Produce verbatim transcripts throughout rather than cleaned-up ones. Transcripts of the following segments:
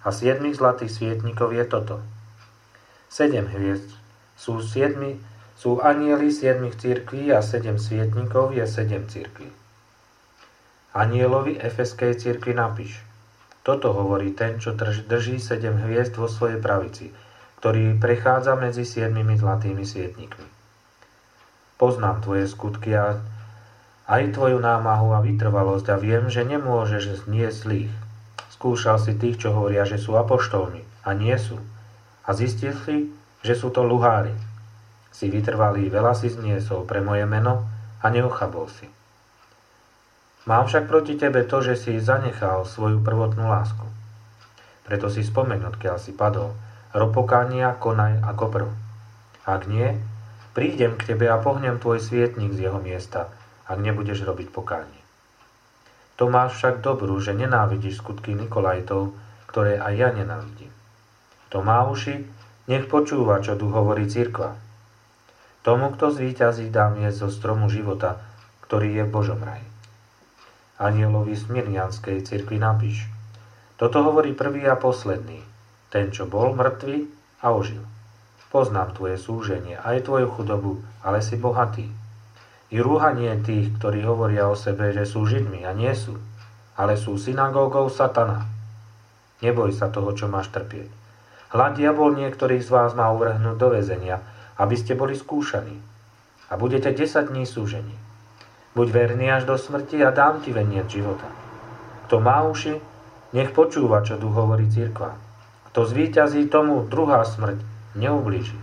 a siedmich zlatých svietnikov je toto. Sedem hviezd sú, siedmi, sú anjeli siedmich cirkví a sedem svietnikov je sedem cirkví. Anjelovi Efeskej cirkvi napíš. Toto hovorí ten, čo drží sedem hviezd vo svojej pravici, ktorý prechádza medzi siedmimi zlatými svietnikmi. Poznám tvoje skutky a aj tvoju námahu a vytrvalosť a viem, že nemôžeš zniesť zlých. Skúšal si tých, čo hovoria, že sú apoštolmi a nie sú. A zistil si, že sú to luhári. Si vytrvalý, veľa si zniesol pre moje meno a neochabol si. Mám však proti tebe to, že si zanechal svoju prvotnú lásku. Preto si spomeň, odkiaľ si padol. Rob pokánia, konaj ako prv. Ak nie, prídem k tebe a pohnem tvoj svietnik z jeho miesta, ak nebudeš robiť pokánie. To máš však dobrú, že nenávidíš skutky Nikolajtov, ktoré aj ja nenávidím. To má uši, nech počúva, čo tu hovorí cirkva. Tomu, kto zvíťazí, dám jesť zo stromu života, ktorý je v Božom raji. Anjelovi Smirnianskej cirkvi napíš. Toto hovorí prvý a posledný, ten, čo bol mŕtvy a ožil. Poznám tvoje súženie, aj tvoju chudobu, ale si bohatý. I rúhanie tých, ktorí hovoria o sebe, že sú Židmi a nie sú, ale sú synagógou Satana. Neboj sa toho, čo máš trpieť. Hľa diabol niektorých z vás má uvrhnúť do väzenia, aby ste boli skúšaní. A budete desať dní súžení. Buď verný až do smrti a dám ti veniec života. Kto má uši, nech počúva, čo tu hovorí cirkva. Kto zvíťazí, tomu druhá smrť neublíži.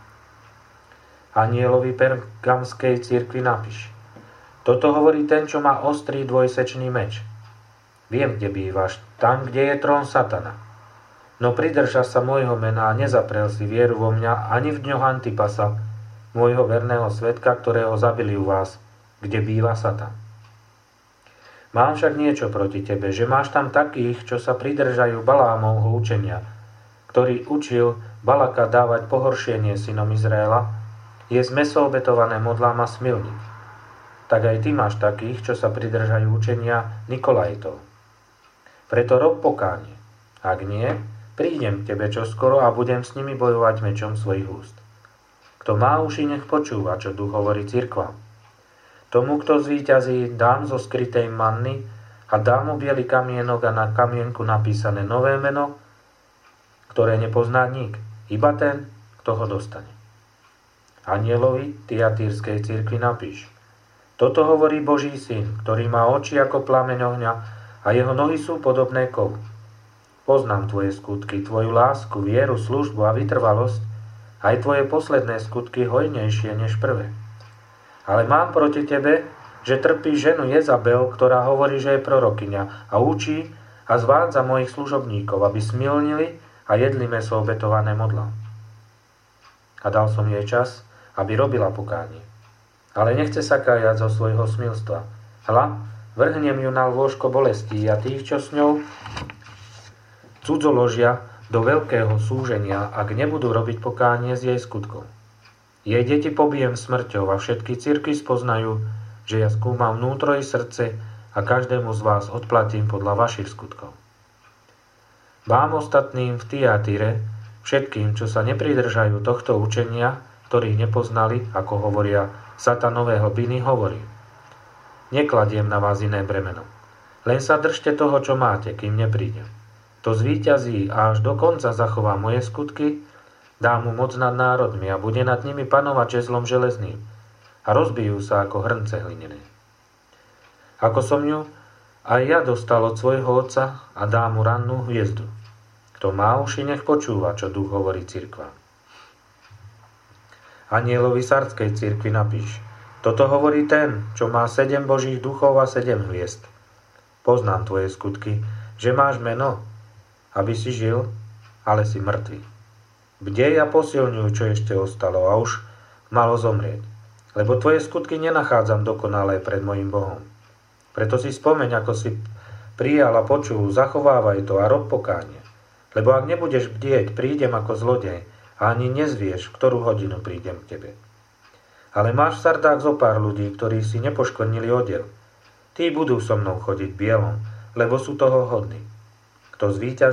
Anjelovi Pergamskej cirkvi napíš. Toto hovorí ten, čo má ostrý dvojsečný meč. Viem, kde bývaš, tam, kde je trón Satana. No pridrža sa môjho mena a nezaprel si vieru vo mňa ani v dňoch Antipasa, môjho verného svedka, ktorého zabili u vás, kde býva Satan. Mám však niečo proti tebe, že máš tam takých, čo sa pridržajú Balámovho učenia, ktorý učil Balaka dávať pohoršenie synom Izraela, je z mäso obetované modlám a smilník. Tak aj ty máš takých, čo sa pridržajú učenia Nikolajtov. Preto rob pokánie. Ak nie, prídem k tebe čoskoro a budem s nimi bojovať mečom svojich úst. Kto má uši, nech počúva, čo tu hovorí cirkva. Tomu, kto zvíťazí, dám zo skrytej manny a dám mu biely kamienok a na kamienku napísané nové meno, ktoré nepozná nik, iba ten, kto ho dostane. Anjelovi Tiatírskej cirkvi napíš. Toto hovorí Boží syn, ktorý má oči ako plameň ohňa a jeho nohy sú podobné kovu. Poznám tvoje skutky, tvoju lásku, vieru, službu a vytrvalosť, aj tvoje posledné skutky hojnejšie než prvé. Ale mám proti tebe, že trpí ženu Jezabel, ktorá hovorí, že je prorokyňa a učí a zvádza mojich služobníkov, aby smilnili a jedli mäso obetované modlám. A dal som jej čas, aby robila pokánie. Ale nechce sa kájať zo svojho smilstva. Hľa, vrhnem ju na lôžko bolestí a tých, čo s ňou cudzoložia do veľkého súženia, ak nebudú robiť pokánie z jej skutkov. Jej deti pobijem smrťou a všetky cirkvi spoznajú, že ja skúmam vnútro i srdce a každému z vás odplatím podľa vašich skutkov. Vám ostatným v Tiatire, všetkým, čo sa nepridržajú tohto učenia, ktorých nepoznali, ako hovoria satanového biny, hovorí. Nekladiem na vás iné bremeno. Len sa držte toho, čo máte, kým neprídem. To zvíťazí a až do konca zachová moje skutky, dá mu moc nad národmi a bude nad nimi panovať žezlom železným a rozbijú sa ako hrnce hlinené. Ako som ju aj ja dostal od svojho otca a dá mu rannú hviezdu. Kto má uši, nech počúva, čo duch hovorí cirkva. Anjelovi Sardskej cirkvi napíš. Toto hovorí ten, čo má sedem božích duchov a sedem hviezd. Poznám tvoje skutky, že máš meno, aby si žil, ale si mŕtvy. Bdej a posilňuj, čo ešte ostalo a už malo zomrieť. Lebo tvoje skutky nenachádzam dokonalé pred mojim Bohom. Preto si spomeň, ako si prijal a počul, zachovávaj to a rob pokánie. Lebo ak nebudeš bdieť, prídem ako zlodej a ani nezvieš, v ktorú hodinu prídem k tebe. Ale máš v Sardách zo pár ľudí, ktorí si nepoškvrnili odev. Tí budú so mnou chodiť bielom, lebo sú toho hodní. Kto zvíťazí,